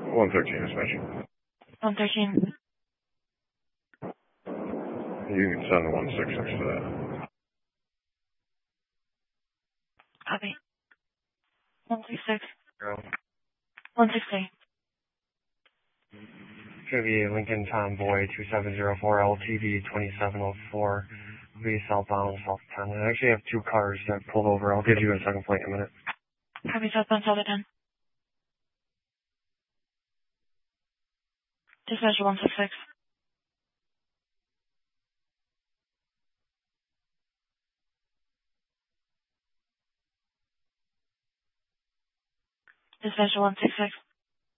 113 dispatch. 113. You can send the 166 for that. Copy. 166. 160. It's going to be Lincoln Tomboy 2704 LTV 2704. Be southbound South 10. I actually have two cars that pulled over. I'll give you a second plate in a minute. Copy southbound South 10. Dispatch 166. Dispatch 166.